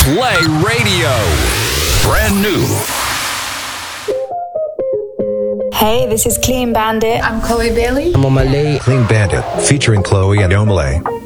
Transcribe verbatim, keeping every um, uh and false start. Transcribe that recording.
Play Radio. Brand new. Hey, this is Clean Bandit. I'm Chloe Bailey. I'm Omale. Clean Bandit, featuring Chloe and Omale.